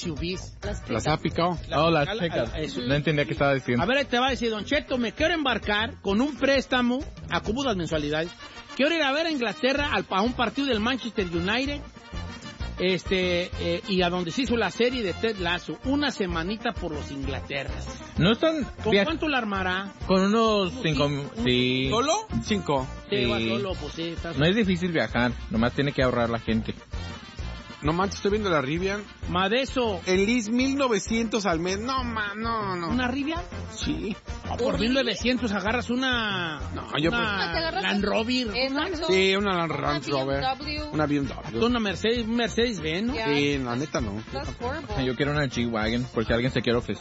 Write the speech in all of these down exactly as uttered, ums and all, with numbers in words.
S U Vs. Las, las ha picado. La oh, las chicas. No entendía qué estaba diciendo. A ver, ahí te va a decir, Don Cheto, me quiero embarcar con un préstamo a cubo de mensualidades. Quiero ir a ver a Inglaterra al, a un partido del Manchester United. Este, eh, y a donde se hizo la serie de Ted Lasso, una semanita por los Inglaterras. No están... ¿Con via... cuánto la armará? Con unos cinco... Sí. ¿Solo? Cinco. Sí, sí. Va solo, pues sí. Estás... No es difícil viajar, nomás tiene que ahorrar la gente. No manches, estoy viendo la Rivian. Ma, de eso. El Liz mil novecientos al mes. No, ma, no, no. ¿Una Rivian? Sí. Oh, por mil novecientos agarras una... No, yo... Una Pues... Land Rover. Sí, una Land Rover. Una B M W. Una Mercedes, Mercedes Benz, ¿no? Yeah. Sí, la neta no. Yo quiero una G-Wagon, por si alguien se quiere ofrecer.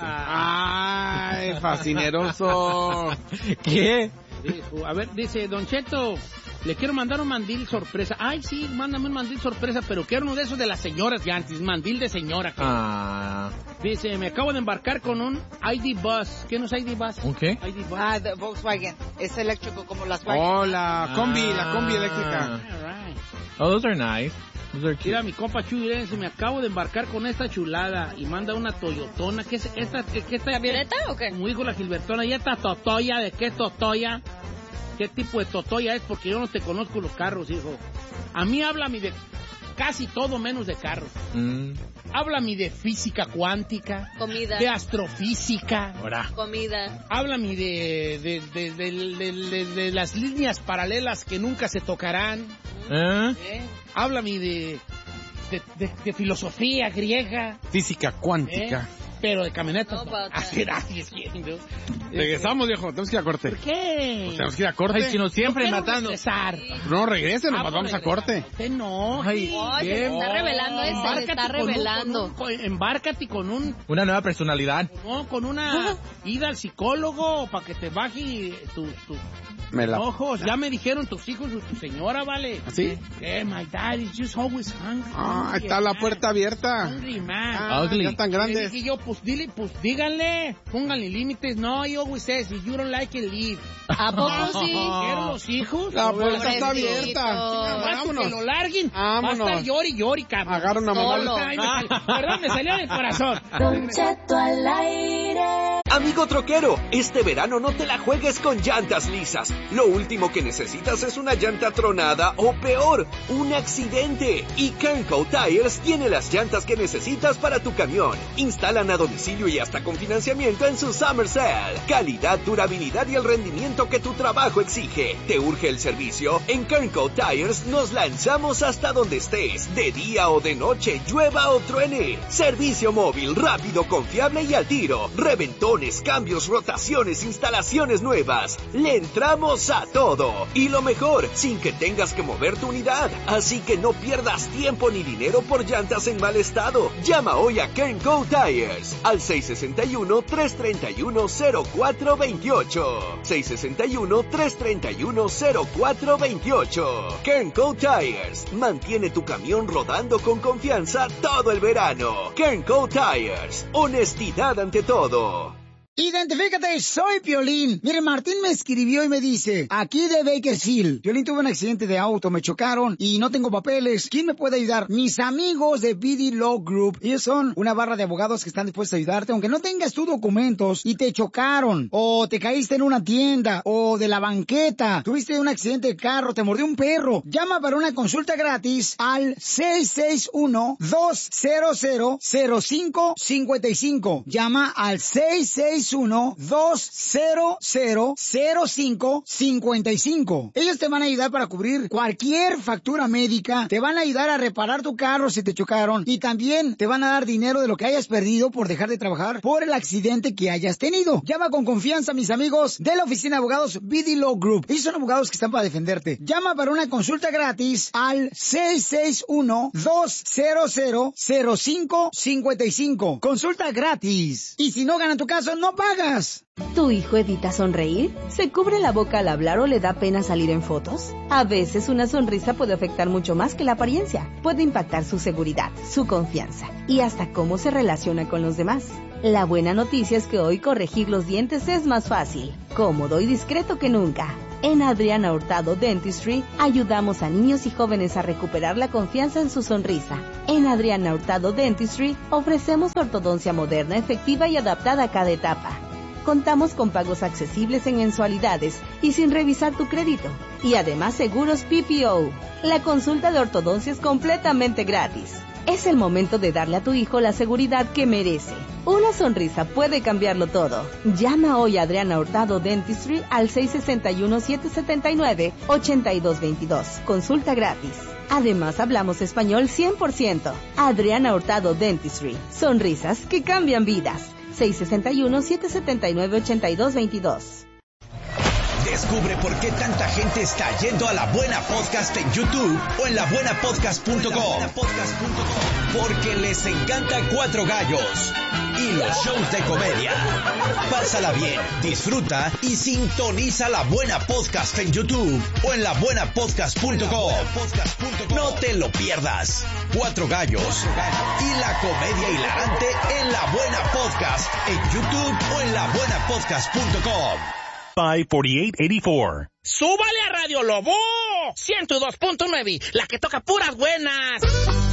Ah. Ay, fascineroso. ¿Qué? A ver, dice, Don Cheto... Le quiero mandar un mandil sorpresa. Ay, sí, mándame un mandil sorpresa, pero quiero uno de esos de las señoras ya antes, mandil de señora. Ah. Dice, me acabo de embarcar con un I D Bus. ¿Qué no es I D Bus? ¿Un qué? I D Bus. Ah, de Volkswagen. Es eléctrico como las Volkswagen. Oh, la combi, ah. la combi eléctrica. All right. Oh, those are nice. Those are cute. Mira, mi compa Chuy, dice, me acabo de embarcar con esta chulada y manda una Toyotona. ¿Qué es esta? ¿Qué, qué esta? ¿Camioneta o qué? Como dijo la Gilbertona, ¿y esta Totoya? ¿De qué Totoya? ¿Qué tipo de Totoya es? Porque yo no te conozco los carros, hijo. A mí háblame de casi todo menos de carros. Mm. Háblame de física cuántica. Comida. De astrofísica. Ahora. Comida. Háblame de, de, de, de, de, de, de las líneas paralelas que nunca se tocarán. ¿Eh? ¿Eh? Háblame de, de, de, de filosofía griega. Física cuántica. ¿Eh? Pero de camionetas. No, no. Hacer haciendo. Regresamos, viejo. Tenemos que ir a corte. ¿Por qué? Pues tenemos que ir a corte. Ay, si no siempre no matando. Regresar. No regresen, Ah, nos vamos a corte. Usted no. Ay, Ay, ¿qué? se está revelando este, se Embárcate está con un- revelando. con un- con- embárcate con un... Una nueva personalidad. No, con una ida al psicólogo para que te baje tu... tu Me la... ojos. Ya me dijeron tus hijos y tu señora, ¿vale? ¿Sí? Eh, my dad is just always hungry. Ah, está la puerta abierta. Hungry man. Ah, Ugly. ya tan Le grandes. dije yo, pues dile, pues díganle, pónganle límites. No, he always says, if you don't like it, leave. ¿A poco sí? ¿Quieren los hijos? La puerta está Pobrecito. abierta. Más que Vámonos. lo larguen. Vámonos. Va a estar llori, llori, cabrón. Agarra una Solo. mamá. Ay, me salió- Perdón, me salió del corazón. Don Cheto al aire. Amigo troquero, este verano no te la juegues con llantas lisas. Lo último que necesitas es una llanta tronada o peor, un accidente. Y Kernco Tires tiene las llantas que necesitas para tu camión. Instalan a domicilio y hasta con financiamiento en su Summer Sale. Calidad, durabilidad y el rendimiento que tu trabajo exige. ¿Te urge el servicio? En Kernco Tires nos lanzamos hasta donde estés, de día o de noche, llueva o truene. Servicio móvil, rápido, confiable y al tiro. Reventones, cambios, rotaciones, instalaciones nuevas. Le entramos a todo. Y lo mejor, sin que tengas que mover tu unidad. Así que no pierdas tiempo ni dinero por llantas en mal estado. Llama hoy a Kernco Tires al seis seis uno, tres tres uno, cero cuatro dos ocho. seis seis uno, tres tres uno, cero cuatro dos ocho. Kernco Tires. Mantiene tu camión rodando con confianza todo el verano. Kernco Tires. Honestidad ante todo. Identifícate, soy Piolín. Mire, Martín me escribió y me dice, aquí de Bakersfield, Piolín tuve un accidente de auto, me chocaron y no tengo papeles. ¿Quién me puede ayudar? Mis amigos de B D Law Group. Ellos son una barra de abogados que están dispuestos a ayudarte, aunque no tengas tus documentos y te chocaron, o te caíste en una tienda, o de la banqueta, tuviste un accidente de carro, te mordió un perro. Llama para una consulta gratis al seis seis uno, dos cero cero, cero cinco cinco cinco. Llama al seis seis uno, dos cero cero, cero cinco cinco cinco. Ellos te van a ayudar para cubrir cualquier factura médica, te van a ayudar a reparar tu carro si te chocaron y también te van a dar dinero de lo que hayas perdido por dejar de trabajar por el accidente que hayas tenido. Llama con confianza a mis amigos de la oficina de abogados B D Law Group. Ellos son abogados que están para defenderte. Llama para una consulta gratis al seis seis uno, dos cero cero, cero cinco cinco cinco. Consulta gratis. Y si no gana tu caso, no pagas. ¿Tu hijo evita sonreír? ¿Se cubre la boca al hablar o le da pena salir en fotos? A veces una sonrisa puede afectar mucho más que la apariencia. Puede impactar su seguridad, su confianza y hasta cómo se relaciona con los demás. La buena noticia es que hoy corregir los dientes es más fácil, cómodo y discreto que nunca. En Adriana Hurtado Dentistry ayudamos a niños y jóvenes a recuperar la confianza en su sonrisa. En Adriana Hurtado Dentistry ofrecemos ortodoncia moderna, efectiva y adaptada a cada etapa. Contamos con pagos accesibles en mensualidades y sin revisar tu crédito. Y además seguros P P O. La consulta de ortodoncia es completamente gratis. Es el momento de darle a tu hijo la seguridad que merece. Una sonrisa puede cambiarlo todo. Llama hoy a Adriana Hurtado Dentistry al seis seis uno, siete siete nueve, ocho dos dos dos. Consulta gratis. Además, hablamos español cien por ciento. Adriana Hurtado Dentistry. Sonrisas que cambian vidas. seis seis uno, siete siete nueve, ocho dos dos dos. Descubre por qué tanta gente está yendo a La Buena Podcast en YouTube o en la buena podcast punto com. Porque les encanta Cuatro Gallos y los shows de comedia. Pásala bien, disfruta y sintoniza La Buena Podcast en YouTube o en la buena podcast punto com. No te lo pierdas. Cuatro Gallos y la comedia hilarante en La Buena Podcast en YouTube o en la buena podcast punto com. five forty-eight eighty-four. ¡Súbale a Radio Lobo! ciento dos punto nueve, la que toca puras buenas.